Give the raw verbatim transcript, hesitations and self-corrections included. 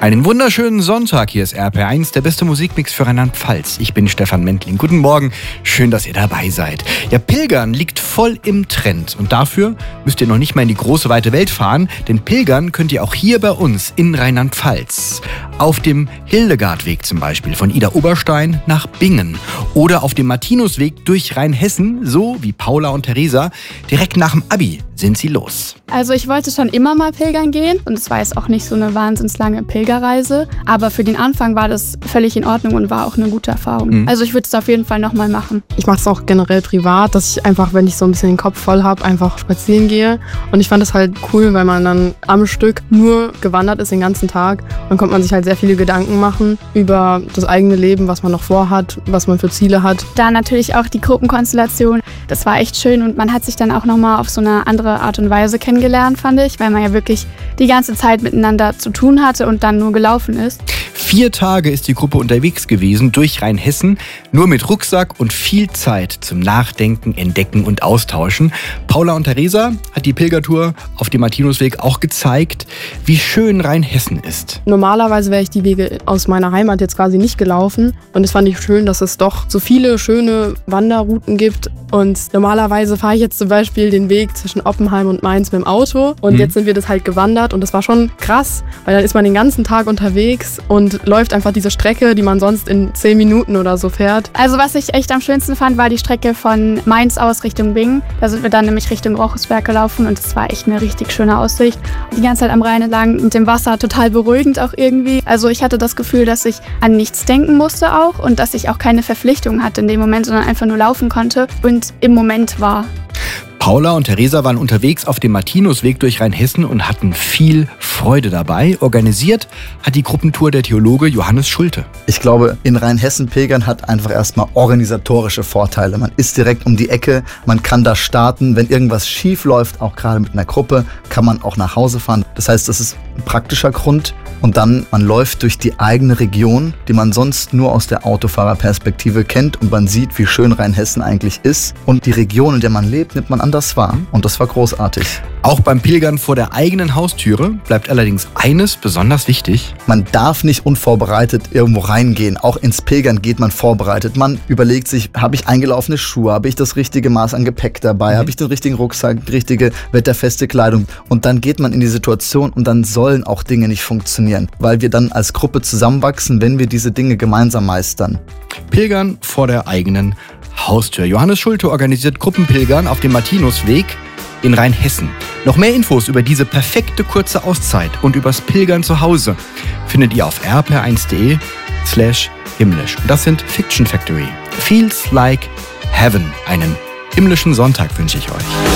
Einen wunderschönen Sonntag, hier ist R P R eins, der beste Musikmix für Rheinland-Pfalz. Ich bin Stefan Mentling. Guten Morgen, schön, dass ihr dabei seid. Ja, Pilgern liegt voll im Trend und dafür müsst ihr noch nicht mal in die große, weite Welt fahren, denn Pilgern könnt ihr auch hier bei uns in Rheinland-Pfalz. Auf dem Hildegardweg zum Beispiel, von Idar-Oberstein nach Bingen oder auf dem Martinusweg durch Rheinhessen, so wie Paula und Theresa. Direkt nach dem Abi sind sie los. Also ich wollte schon immer mal pilgern gehen und es war jetzt auch nicht so eine wahnsinnig lange Pilgerreise, aber für den Anfang war das völlig in Ordnung und war auch eine gute Erfahrung. Mhm. Also ich würde es auf jeden Fall nochmal machen. Ich mache es auch generell privat, dass ich einfach, wenn ich so ein bisschen den Kopf voll habe, einfach spazieren gehe. Und ich fand es halt cool, weil man dann am Stück nur gewandert ist den ganzen Tag. Dann konnte man sich halt sehr viele Gedanken machen über das eigene Leben, was man noch vorhat, was man für Ziele hat. Da natürlich auch die Gruppenkonstellation, das war echt schön und man hat sich dann auch nochmal auf so eine andere Art und Weise kennengelernt, fand ich, weil man ja wirklich die ganze Zeit miteinander zu tun hatte und dann nur gelaufen ist. Vier Tage ist die Gruppe unterwegs gewesen durch Rheinhessen, nur mit Rucksack und viel Zeit zum Nachdenken, Entdecken und Austauschen. Paula und Theresa hat die Pilgertour auf dem Martinusweg auch gezeigt, wie schön Rheinhessen ist. Normalerweise wäre ich die Wege aus meiner Heimat jetzt quasi nicht gelaufen und es fand ich schön, dass es doch so viele schöne Wanderrouten gibt. Und normalerweise fahre ich jetzt zum Beispiel den Weg zwischen Oppenheim und Mainz mit dem Auto und mhm. jetzt sind wir das halt gewandert und das war schon krass, weil dann ist man den ganzen Tag unterwegs und läuft einfach diese Strecke, die man sonst in zehn Minuten oder so fährt. Also was ich echt am schönsten fand, war die Strecke von Mainz aus Richtung Bingen. Da sind wir dann nämlich Richtung Rochesberg gelaufen und es war echt eine richtig schöne Aussicht. Die ganze Zeit am Rhein entlang mit dem Wasser, total beruhigend auch irgendwie. Also ich hatte das Gefühl, dass ich an nichts denken musste auch und dass ich auch keine Verpflichtung hatte in dem Moment, sondern einfach nur laufen konnte und im Moment war. Paula und Theresa waren unterwegs auf dem Martinusweg durch Rheinhessen und hatten viel Freude dabei. Organisiert hat die Gruppentour der Theologe Johannes Schulte. Ich glaube, in Rheinhessen pilgern hat einfach erstmal organisatorische Vorteile. Man ist direkt um die Ecke, man kann da starten. Wenn irgendwas schief läuft, auch gerade mit einer Gruppe, kann man auch nach Hause fahren. Das heißt, das ist ein praktischer Grund. Und dann, man läuft durch die eigene Region, die man sonst nur aus der Autofahrerperspektive kennt. Und man sieht, wie schön Rheinhessen eigentlich ist. Und die Region, in der man lebt, nimmt man anders wahr. Und das war großartig. Auch beim Pilgern vor der eigenen Haustüre bleibt allerdings eines besonders wichtig. Man darf nicht unvorbereitet irgendwo reingehen. Auch ins Pilgern geht man vorbereitet. Man überlegt sich, habe ich eingelaufene Schuhe? Habe ich das richtige Maß an Gepäck dabei? Mhm. Habe ich den richtigen Rucksack, die richtige wetterfeste Kleidung? Und dann geht man in die Situation und dann sollen auch Dinge nicht funktionieren, weil wir dann als Gruppe zusammenwachsen, wenn wir diese Dinge gemeinsam meistern. Pilgern vor der eigenen Haustür. Johannes Schulte organisiert Gruppenpilgern auf dem Martinusweg in Rheinhessen. Noch mehr Infos über diese perfekte kurze Auszeit und übers Pilgern zu Hause findet ihr auf r p r eins punkt d e slash himmlisch. Und das sind Fiction Factory. Feels like Heaven. Einen himmlischen Sonntag wünsche ich euch.